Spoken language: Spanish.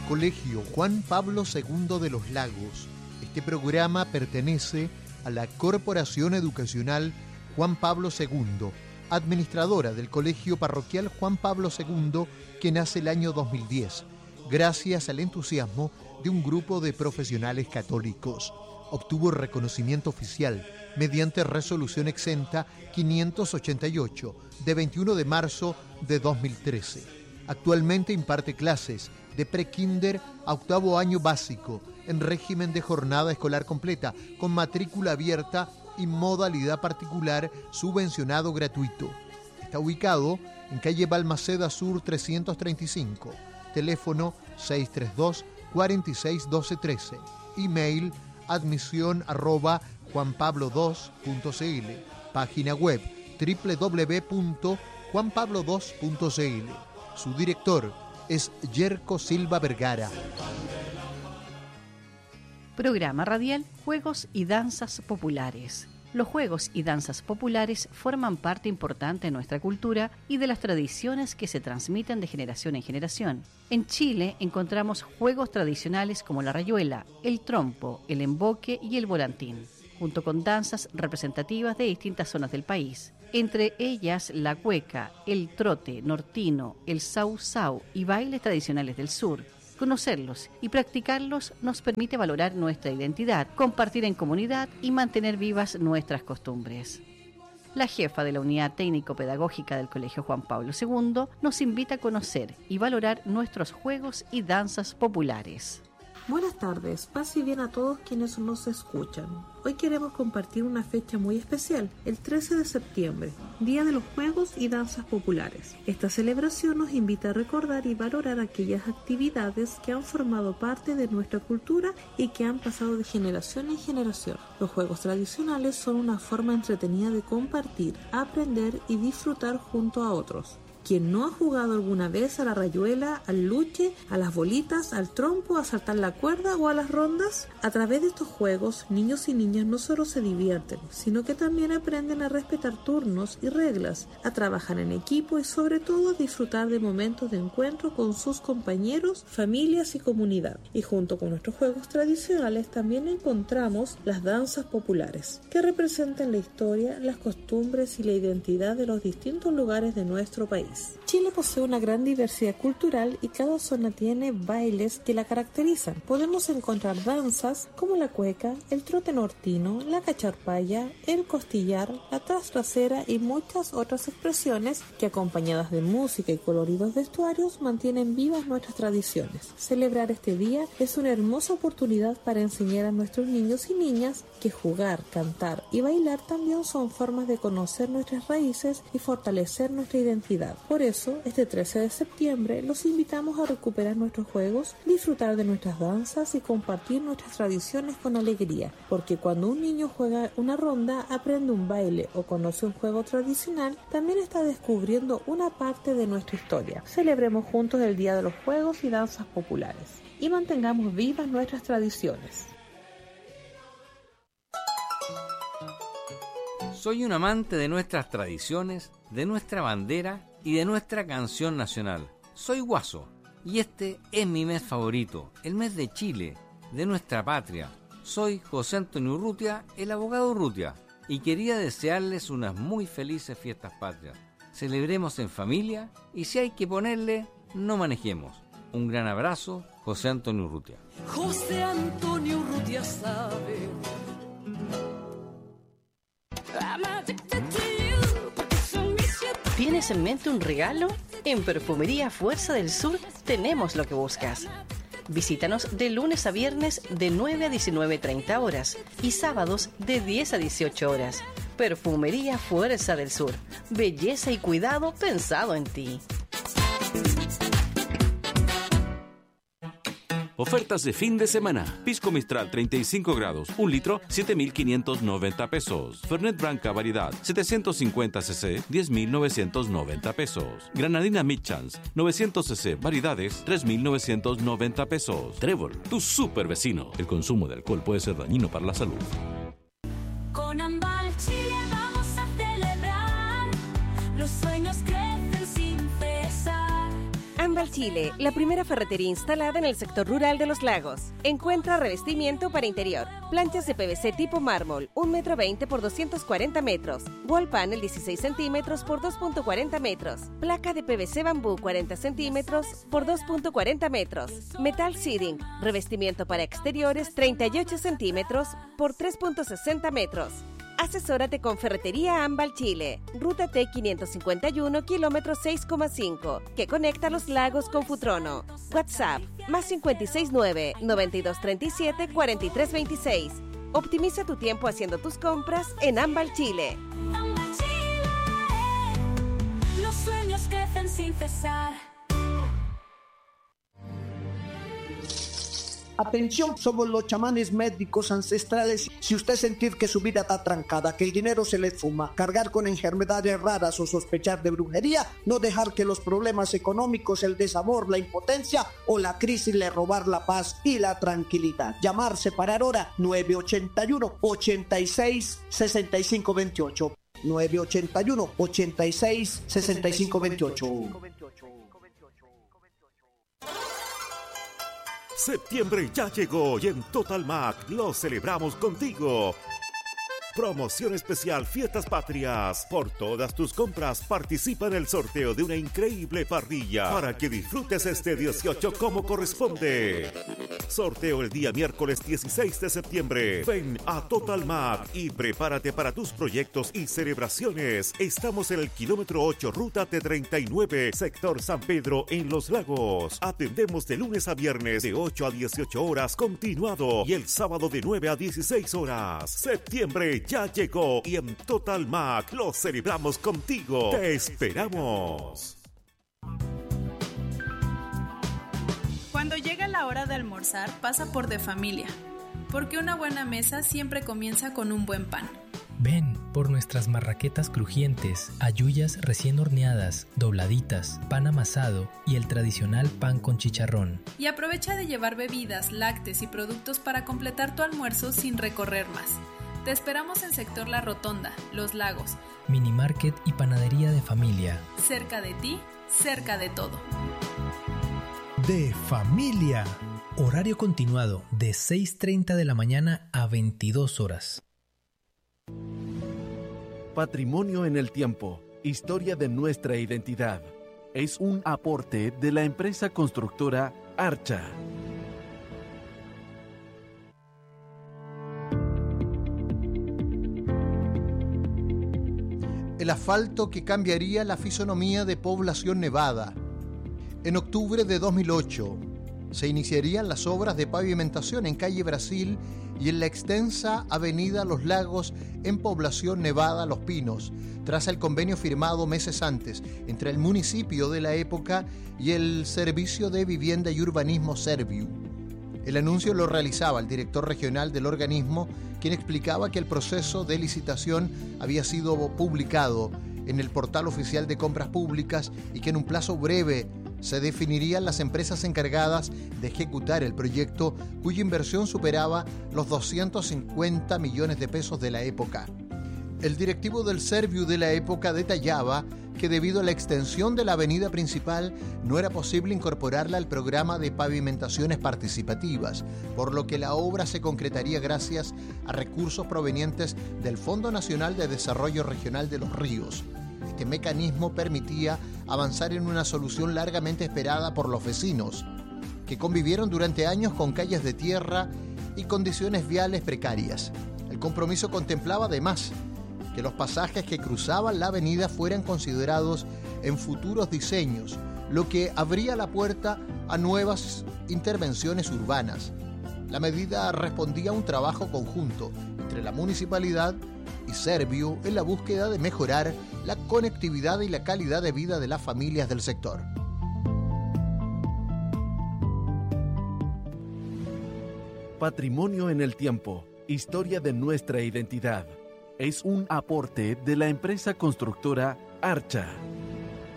Colegio Juan Pablo II de los Lagos. Este programa pertenece a la Corporación Educacional Juan Pablo II, administradora del Colegio Parroquial Juan Pablo II, que nace el año 2010, gracias al entusiasmo de un grupo de profesionales católicos. Obtuvo reconocimiento oficial mediante resolución exenta 588 de 21 de marzo de 2013. Actualmente imparte clases de pre-kinder a octavo año básico en régimen de jornada escolar completa, con matrícula abierta y modalidad particular subvencionado gratuito. Está ubicado en calle Balmaceda Sur 335, teléfono 632 46 12 13, email admisión@juanpablo2.cl, página web www.juanpablo2.cl. Su director es Yerko Silva Vergara. Programa radial Juegos y Danzas Populares. Los juegos y danzas populares forman parte importante de nuestra cultura y de las tradiciones que se transmiten de generación en generación. En Chile encontramos juegos tradicionales como la rayuela, el trompo, el emboque y el volantín, junto con danzas representativas de distintas zonas del país. Entre ellas la cueca, el trote nortino, el sau-sau y bailes tradicionales del sur. Conocerlos y practicarlos nos permite valorar nuestra identidad, compartir en comunidad y mantener vivas nuestras costumbres. La jefa de la Unidad Técnico-Pedagógica del Colegio Juan Pablo II nos invita a conocer y valorar nuestros juegos y danzas populares. Buenas tardes, paz y bien a todos quienes nos escuchan. Hoy queremos compartir una fecha muy especial, el 13 de septiembre, Día de los Juegos y Danzas Populares. Esta celebración nos invita a recordar y valorar aquellas actividades que han formado parte de nuestra cultura y que han pasado de generación en generación. Los juegos tradicionales son una forma entretenida de compartir, aprender y disfrutar junto a otros. Quien no ha jugado alguna vez a la rayuela, al luche, a las bolitas, al trompo, a saltar la cuerda o a las rondas? A través de estos juegos, niños y niñas no solo se divierten, sino que también aprenden a respetar turnos y reglas, a trabajar en equipo y sobre todo a disfrutar de momentos de encuentro con sus compañeros, familias y comunidad. Y junto con nuestros juegos tradicionales también encontramos las danzas populares, que representan la historia, las costumbres y la identidad de los distintos lugares de nuestro país. Chile posee una gran diversidad cultural y cada zona tiene bailes que la caracterizan. Podemos encontrar danzas como la cueca, el trote nortino, la cacharpaya, el costillar, la trastracera y muchas otras expresiones que, acompañadas de música y coloridos vestuarios, mantienen vivas nuestras tradiciones. Celebrar este día es una hermosa oportunidad para enseñar a nuestros niños y niñas que jugar, cantar y bailar también son formas de conocer nuestras raíces y fortalecer nuestra identidad. Por eso, este 13 de septiembre los invitamos a recuperar nuestros juegos, disfrutar de nuestras danzas y compartir nuestras tradiciones con alegría, porque cuando un niño juega una ronda, aprende un baile o conoce un juego tradicional, también está descubriendo una parte de nuestra historia. Celebremos juntos el Día de los Juegos y Danzas Populares y mantengamos vivas nuestras tradiciones. Soy un amante de nuestras tradiciones, de nuestra bandera y de nuestra canción nacional. Soy guaso y este es mi mes favorito, el mes de Chile, de nuestra patria. Soy José Antonio Urrutia, el abogado Urrutia, y quería desearles unas muy felices fiestas patrias. Celebremos en familia y si hay que ponerle, no manejemos. Un gran abrazo, José Antonio Urrutia. José Antonio Urrutia sabe. ¿Tienes en mente un regalo? En Perfumería Fuerza del Sur tenemos lo que buscas. Visítanos de lunes a viernes de 9 a 19:30 horas y sábados de 10 a 18 horas. Perfumería Fuerza del Sur. Belleza y cuidado pensado en ti. Ofertas de fin de semana. Pisco Mistral 35 grados, 1 litro, 7,590 pesos. Fernet Branca variedad, 750 cc, 10,990 pesos. Granadina Midchance, 900 cc, variedades, 3,990 pesos. Trébol, tu super vecino. El consumo de alcohol puede ser dañino para la salud. Con Ambal Chile vamos a celebrar. Los sueños crecen sin cesar. Ambal Chile, la primera ferretería instalada en el sector rural de Los Lagos. Encuentra revestimiento para interior, planchas de PVC tipo mármol, 1,20 m por 240 metros, wall panel 16 centímetros por 2,40 metros, placa de PVC bambú 40 centímetros por 2,40 metros, metal siding, revestimiento para exteriores 38 centímetros por 3,60 metros. Asesórate con Ferretería Ámbal Chile, Ruta T551, kilómetro 6,5, que conecta Los Lagos con Futrono. WhatsApp, más 569-9237-4326. Optimiza tu tiempo haciendo tus compras en Ámbal Chile. Ámbal Chile. Los sueños crecen sin cesar. Atención, somos los chamanes médicos ancestrales. Si usted sentir que su vida está trancada, que el dinero se le fuma, cargar con enfermedades raras o sospechar de brujería, no dejar que los problemas económicos, el desamor, la impotencia o la crisis le robar la paz y la tranquilidad. Llamar, separar hora 981-86-6528. 981-86-6528. Septiembre ya llegó y en Total Mac lo celebramos contigo. Promoción especial Fiestas Patrias. Por todas tus compras participa en el sorteo de una increíble parrilla para que disfrutes este 18 como corresponde. Sorteo el día miércoles 16 de septiembre. Ven a Total Mac y prepárate para tus proyectos y celebraciones. Estamos en el kilómetro 8, ruta T39, sector San Pedro, en Los Lagos. Atendemos de lunes a viernes de 8 a 18 horas continuado y el sábado de 9 a 16 horas. Septiembre ya llegó y en Total Mac lo celebramos contigo. Te esperamos. Cuando llega la hora de almorzar, pasa por De Familia, porque una buena mesa siempre comienza con un buen pan. Ven por nuestras marraquetas crujientes, halluyas recién horneadas, dobladitas, pan amasado y el tradicional pan con chicharrón. Y aprovecha de llevar bebidas, lácteos y productos para completar tu almuerzo sin recorrer más. Te esperamos en sector La Rotonda, Los Lagos. Mini Market y panadería De Familia. Cerca de ti, cerca de todo. De Familia. Horario continuado de 6:30 de la mañana a 22 horas. Patrimonio en el tiempo. Historia de nuestra identidad. Es un aporte de la empresa constructora Archa. El asfalto que cambiaría la fisonomía de Población Nevada. En octubre de 2008 se iniciarían las obras de pavimentación en calle Brasil y en la extensa avenida Los Lagos en Población Nevada Los Pinos, tras el convenio firmado meses antes entre el municipio de la época y el Servicio de Vivienda y Urbanismo Serviu. El anuncio lo realizaba el director regional del organismo, quien explicaba que el proceso de licitación había sido publicado en el portal oficial de compras públicas y que en un plazo breve se definirían las empresas encargadas de ejecutar el proyecto, cuya inversión superaba los 250 millones de pesos de la época. El directivo del Serviu de la época detallaba que debido a la extensión de la avenida principal no era posible incorporarla al programa de pavimentaciones participativas, por lo que la obra se concretaría gracias a recursos provenientes del Fondo Nacional de Desarrollo Regional de los Ríos. Este mecanismo permitía avanzar en una solución largamente esperada por los vecinos, que convivieron durante años con calles de tierra y condiciones viales precarias. El compromiso contemplaba además que los pasajes que cruzaban la avenida fueran considerados en futuros diseños, lo que abría la puerta a nuevas intervenciones urbanas. La medida respondía a un trabajo conjunto entre la municipalidad y Serviu en la búsqueda de mejorar la conectividad y la calidad de vida de las familias del sector. Patrimonio en el tiempo. Historia de nuestra identidad. Es un aporte de la empresa constructora Archa.